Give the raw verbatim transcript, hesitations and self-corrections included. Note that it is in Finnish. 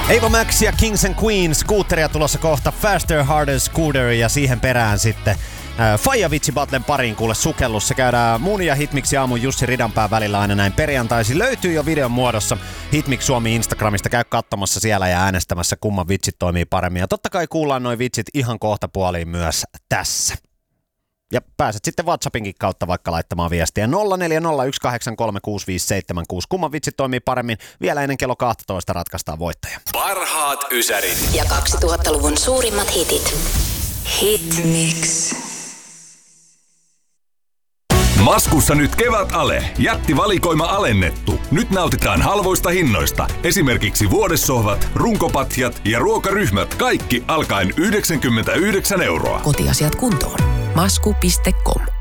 Ava Max ja Kings and Queens, Scooteria tulossa kohta, Faster, Harder, Scooter ja siihen perään sitten äh, Faija Vitsi Battlen pariin kuule sukellus. Se käydään mun ja Hitmixin aamun Jussi Ridanpää välillä aina näin perjantaisin. Löytyy jo videon muodossa Hitmix Suomi Instagramista, käy katsomassa siellä ja äänestämässä kumman vitsit toimii paremmin. Ja totta kai kuullaan noi vitsit ihan kohta puoliin myös tässä. Ja pääset sitten WhatsAppinkin kautta vaikka laittamaan viestiä nolla neljä nolla yksi kahdeksan kolme kuusi viisi seitsemän kuusi. Kumman vitsit toimii paremmin? Vielä ennen kello kaksitoista ratkaistaan voittaja. Parhaat ysärit. Ja kaksituhattaluvun suurimmat hitit. Hitmix. Maskussa nyt kevät ale. Jättivalikoima alennettu. Nyt nautitaan halvoista hinnoista. Esimerkiksi vuodessohvat, runkopatjat ja ruokaryhmät. Kaikki alkaen yhdeksänkymmentäyhdeksän euroa. Kotiasiat kuntoon. Masku piste com